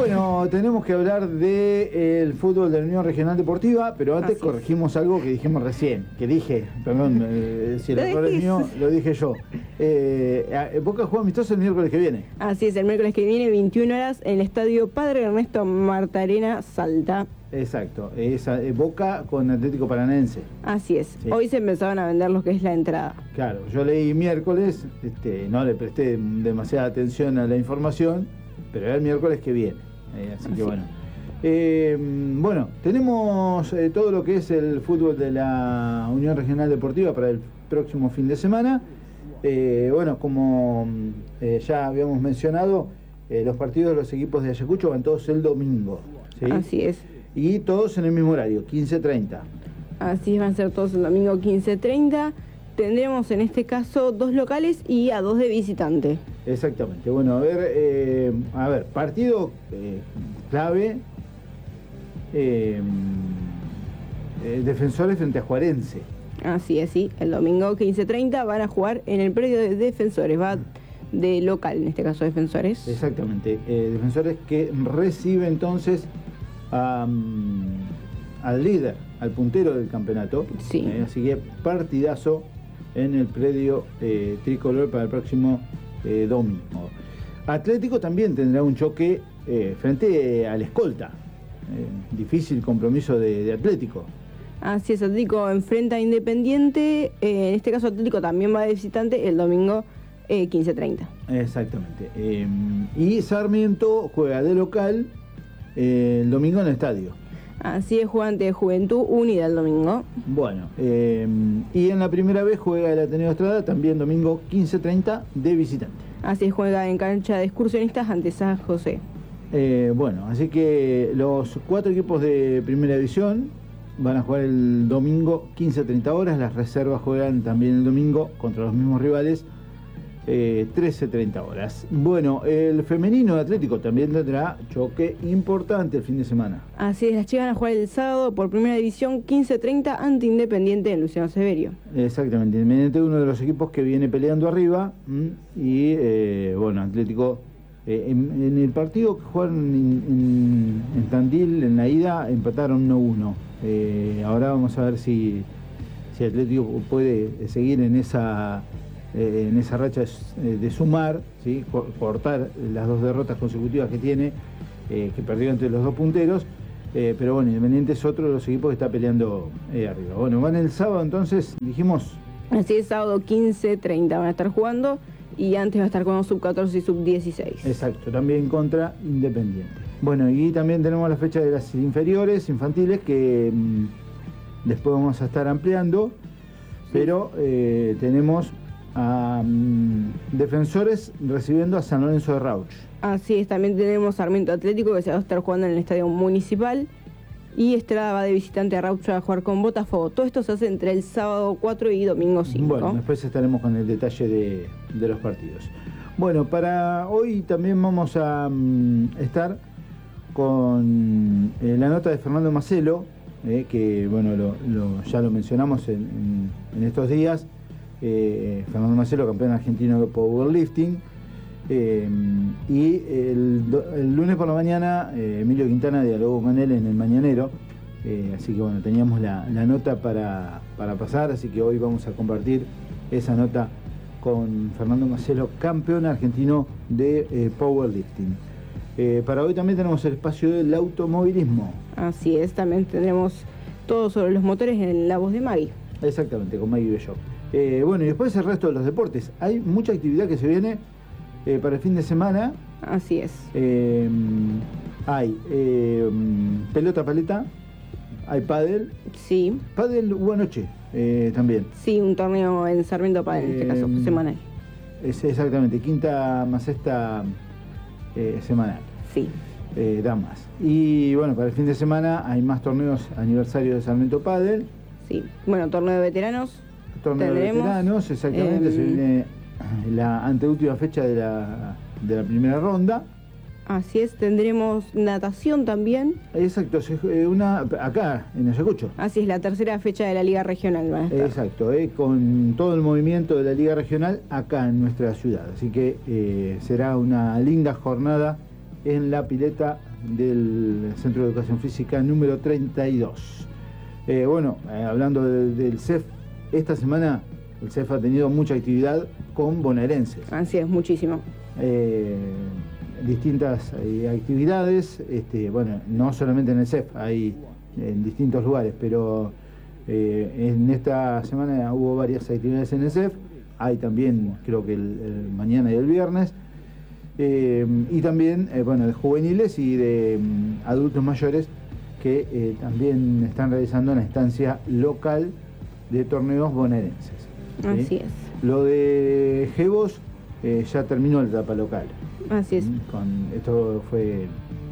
Bueno, tenemos que hablar del fútbol de la Unión Regional Deportiva, pero antes corregimos algo que dijimos recién, perdón, si el error es mío, lo dije yo. Boca juega amistoso el miércoles que viene. Así es, el miércoles que viene, 21 horas, en el estadio Padre Ernesto Martarena, Salta. Exacto, Boca con Atlético Paranaense. Así es, sí. Hoy se empezaban a vender lo que es la entrada. Claro, yo leí miércoles, no le presté demasiada atención a la información, pero era el miércoles que viene, así que bueno. Bueno, tenemos todo lo que es el fútbol de la Unión Regional Deportiva para el próximo fin de semana. Bueno, como ya habíamos mencionado, los partidos de los equipos de Ayacucho van todos el domingo, ¿sí? Así es. Y todos en el mismo horario, 15:30. Así van a ser todos el domingo 15:30. Tendremos en este caso 2 locales y a 2 de visitante. Exactamente. Bueno, a ver, partido clave. Defensores frente a Juarense. Así es, sí. El domingo 15:30 van a jugar en el predio de Defensores. Va de local, en este caso Defensores. Exactamente. Defensores que recibe entonces al líder, al puntero del campeonato. Sí. Así que partidazo en el predio tricolor para el próximo domingo. Atlético también tendrá un choque frente al escolta. Difícil compromiso de Atlético. Así es, Atlético enfrenta a Independiente. En este caso Atlético también va de visitante el domingo 15:30. Exactamente. Y Sarmiento juega de local el domingo en el estadio. Así es, juega ante Juventud Unida el domingo. Bueno, y en la primera vez juega el Ateneo Estrada, también domingo 15:30 de visitante. Así es, juega en cancha de excursionistas ante San José. Bueno, así que los 4 equipos de primera división van a jugar el domingo 15:30 horas. Las reservas juegan también el domingo contra los mismos rivales 13:30 horas. Bueno, el femenino de Atlético también tendrá choque importante el fin de semana. Así es, las chicas van a jugar el sábado por primera división 15:30 ante Independiente en Luciano Severio. Exactamente, Independiente es uno de los equipos que viene peleando arriba y bueno, Atlético en el partido que jugaron en Tandil, en la ida, empataron 1-1. Ahora vamos a ver si Atlético puede seguir en esa racha de sumar, ¿sí? Cortar las 2 derrotas consecutivas que tiene, que perdió entre los 2 punteros, pero bueno, Independiente es otro de los equipos que está peleando arriba. Bueno, van el sábado entonces, dijimos. Así es, sábado 15:30 van a estar jugando y antes va a estar con los sub-14 y sub-16. Exacto, también contra Independiente. Bueno, y también tenemos la fecha de las inferiores, infantiles, que después vamos a estar ampliando, pero tenemos a Defensores recibiendo a San Lorenzo de Rauch. Así es, también tenemos Sarmiento Atlético que se va a estar jugando en el Estadio Municipal y Estrada va de visitante a Rauch a jugar con Botafogo. Todo esto se hace entre el sábado 4 y domingo 5. Bueno, después estaremos con el detalle de los partidos. Bueno, para hoy también vamos a estar con la nota de Fernando Macelo, que bueno, ya lo mencionamos en estos días. Fernando Macelo, campeón argentino de powerlifting, y el lunes por la mañana Emilio Quintana dialogó con él en el Mañanero, así que bueno, teníamos la nota para pasar, así que hoy vamos a compartir esa nota con Fernando Macelo, campeón argentino de powerlifting. Para hoy también tenemos el espacio del automovilismo. Así es, también tendremos todo sobre los motores en la voz de Maggie. Exactamente, con Maggie Belló. Bueno, y después el resto de los deportes. Hay mucha actividad que se viene para el fin de semana. Así es. Hay pelota paleta, hay pádel. Sí. Pádel hubo anoche también. Sí, un torneo en Sarmiento Pádel, en este caso, semanal. Es exactamente, quinta más sexta semanal. Sí. Damas. Y bueno, para el fin de semana hay más torneos aniversario de Sarmiento Pádel. Sí. Bueno, torneo de veteranos. Torneo de veteranos, exactamente, se viene la anteúltima fecha de la primera ronda. Así es, tendremos natación también. Exacto, acá en Ayacucho. Así es, la tercera fecha de la Liga Regional va a estar. Exacto, con todo el movimiento de la Liga Regional acá en nuestra ciudad. Así que será una linda jornada en la pileta del Centro de Educación Física número 32. Hablando del CEF, esta semana el CEF ha tenido mucha actividad con bonaerenses. Así es, muchísimo. Distintas actividades, no solamente en el CEF, hay en distintos lugares, pero en esta semana hubo varias actividades en el CEF, hay también creo que el mañana y el viernes, y también de juveniles y de adultos mayores que también están realizando una instancia local de torneos bonaerenses. ¿Sí? Así es. Lo de Jebos ya terminó la etapa local. Así es. Esto fue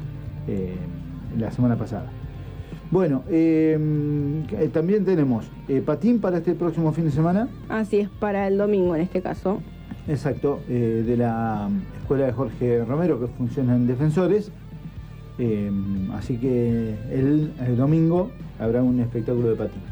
la semana pasada. Bueno, también tenemos patín para este próximo fin de semana. Así es, para el domingo en este caso. Exacto, de la escuela de Jorge Romero, que funciona en Defensores. Así que el domingo habrá un espectáculo de patín.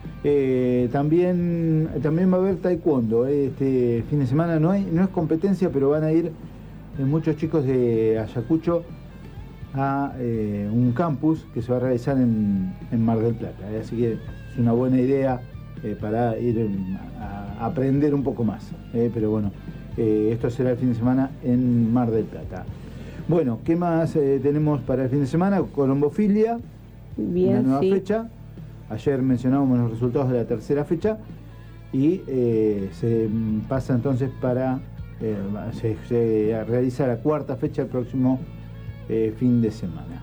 También va a haber taekwondo. Este fin de semana no es competencia, pero van a ir muchos chicos de Ayacucho a un campus que se va a realizar en Mar del Plata. Así que es una buena idea para ir a aprender un poco más. Pero bueno, esto será el fin de semana en Mar del Plata. Bueno, ¿qué más tenemos para el fin de semana? Colombofilia, bien, una nueva sí. fecha. Ayer mencionábamos los resultados de la tercera fecha y se pasa entonces para... se realiza la cuarta fecha el próximo fin de semana.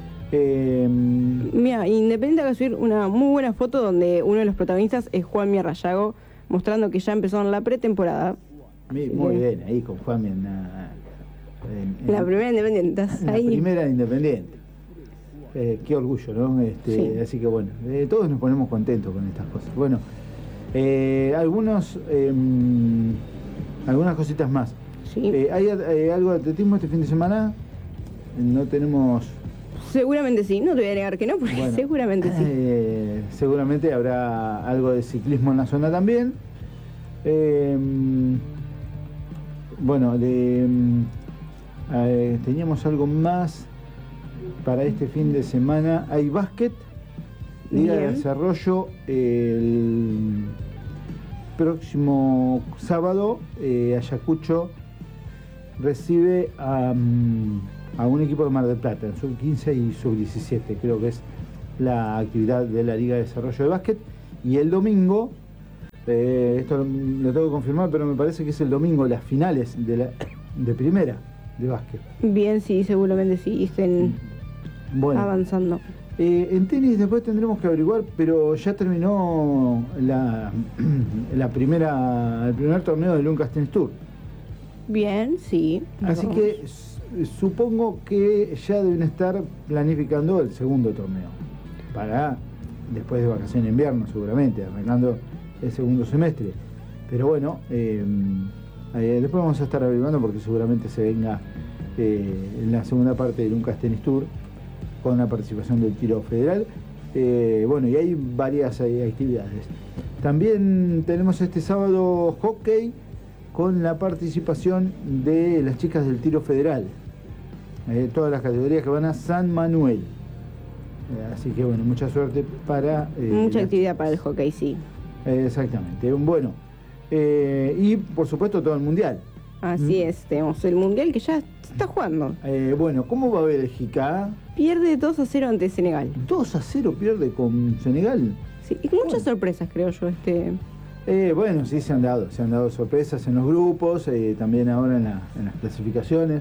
Mira, Independiente va a subir una muy buena foto donde uno de los protagonistas es Juan Rayago, mostrando que ya empezaron la pretemporada. Muy bien, ahí con Juan la primera Independiente, ¿estás ahí? La primera Independiente. Qué orgullo, ¿no? Sí. Así que bueno, todos nos ponemos contentos con estas cosas. Bueno, algunas cositas más. Sí. ¿Hay algo de atletismo este fin de semana? No tenemos... Seguramente sí, no te voy a negar que no, porque bueno, seguramente sí. Seguramente habrá algo de ciclismo en la zona también. Teníamos algo más para este fin de semana. Hay básquet, Liga de Desarrollo, el próximo sábado. Ayacucho recibe a un equipo de Mar del Plata, en sub-15 y sub-17, creo que es la actividad de la Liga de Desarrollo de Básquet. Y el domingo, esto lo tengo que confirmar, pero me parece que es el domingo, las finales de primera de básquet. Bien, sí, seguramente sí, estén avanzando. En tenis después tendremos que averiguar, pero ya terminó el primer torneo del Lucas Tennis Tour. Bien, sí. Así que supongo que ya deben estar planificando el segundo torneo para después de vacaciones de invierno, seguramente, arrancando el segundo semestre. Pero bueno, después vamos a estar averiguando porque seguramente se venga en la segunda parte del Lucas Tennis Tour con la participación del tiro federal. Y hay varias actividades. También tenemos este sábado hockey con la participación de las chicas del tiro federal. Todas las categorías que van a San Manuel. Así que bueno, mucha suerte para... mucha actividad para el hockey, sí. Exactamente. Y por supuesto todo el mundial. Así es, tenemos el mundial que ya se está jugando. ¿Cómo va Bélgica? Pierde 2-0 ante Senegal. 2-0 pierde con Senegal. Sí, y con muchas sorpresas, creo yo. Sí, se han dado sorpresas en los grupos, también ahora en las clasificaciones.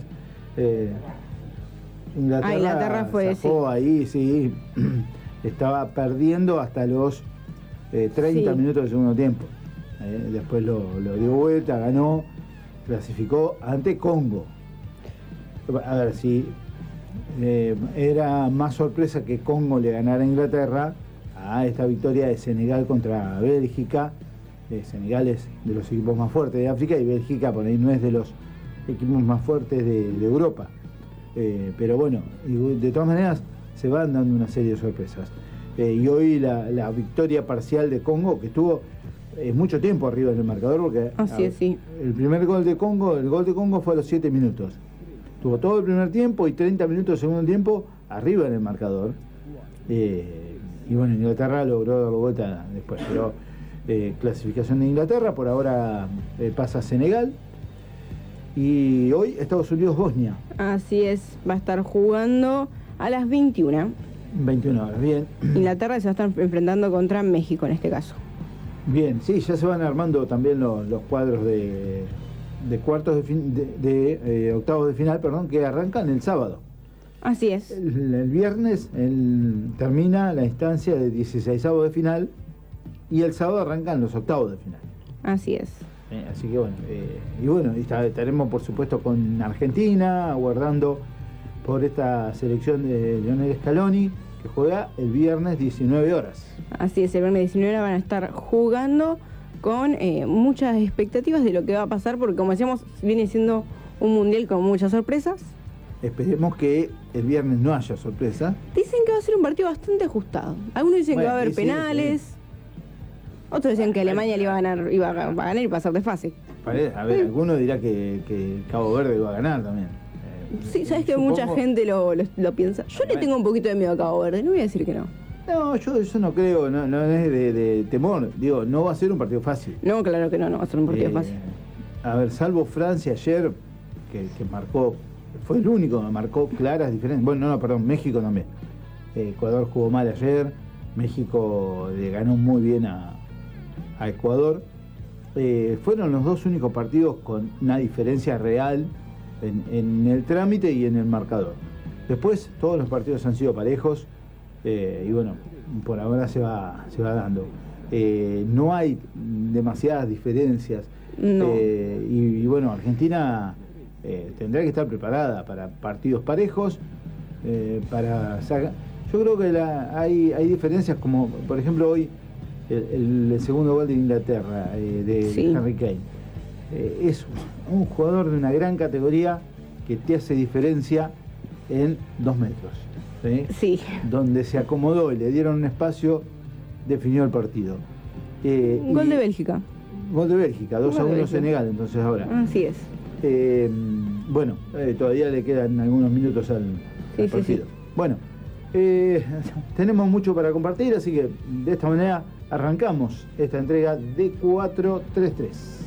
Inglaterra fue, sí. Ahí, sí. Estaba perdiendo hasta los 30 minutos del segundo tiempo. Después lo dio vuelta, ganó, clasificó ante Congo. A ver, si era más sorpresa que Congo le ganara a Inglaterra a esta victoria de Senegal contra Bélgica. Senegal es de los equipos más fuertes de África y Bélgica por ahí no es de los equipos más fuertes de Europa. Pero bueno, de todas maneras se van dando una serie de sorpresas. Y hoy la victoria parcial de Congo, que estuvo mucho tiempo arriba en el marcador, porque sí. el gol de Congo fue a los 7 minutos. Tuvo todo el primer tiempo y 30 minutos del segundo tiempo arriba en el marcador. Y bueno, Inglaterra logró darlo vuelta después. Pero clasificación de Inglaterra, por ahora pasa a Senegal. Y hoy Estados Unidos-Bosnia. Así es, va a estar jugando a las 21. 21 horas, bien. Inglaterra se va a estar enfrentando contra México en este caso. Bien, sí, ya se van armando también los cuadros de cuartos de octavos de final, perdón, que arrancan el sábado. Así es. El viernes termina la instancia de 16avos de final y el sábado arrancan los octavos de final. Así es. Así que bueno, estaremos por supuesto con Argentina, aguardando por esta selección de Lionel Scaloni, que juega el viernes 19 horas. Así es, el viernes 19 horas van a estar jugando con muchas expectativas de lo que va a pasar, porque como decíamos, viene siendo un mundial con muchas sorpresas. Esperemos que el viernes no haya sorpresa. Dicen que va a ser un partido bastante ajustado. Algunos dicen que va a haber penales. Sí. Otros decían que Alemania le iba a ganar y pasar de fase. A ver, alguno dirá que Cabo Verde iba a ganar también. Sí, sabes que mucha gente lo piensa. Yo le tengo un poquito de miedo a Cabo Verde, no voy a decir que no. No, yo eso no creo, no es de temor. Digo, no va a ser un partido fácil. No, claro que no va a ser un partido fácil. A ver, salvo Francia ayer, que marcó, fue el único que marcó claras diferencias. Bueno, perdón, México también. Ecuador jugó mal ayer, México le ganó muy bien a Ecuador. Fueron los dos únicos partidos con una diferencia real en el trámite y en el marcador. Después todos los partidos han sido parejos y bueno, por ahora se va dando. No hay demasiadas diferencias. No. Y bueno, Argentina tendrá que estar preparada para partidos parejos, para sacar. Yo creo que hay diferencias, como por ejemplo hoy el segundo gol de Inglaterra, de Harry Kane. Es un jugador de una gran categoría que te hace diferencia en 2 metros. Sí. Donde se acomodó y le dieron un espacio, definió el partido. Gol de Bélgica. Gol de Bélgica, 2-1 Senegal, entonces ahora. Así es. Bueno, todavía le quedan algunos minutos al partido. Sí. Bueno, tenemos mucho para compartir, así que de esta manera arrancamos esta entrega de 4-3-3.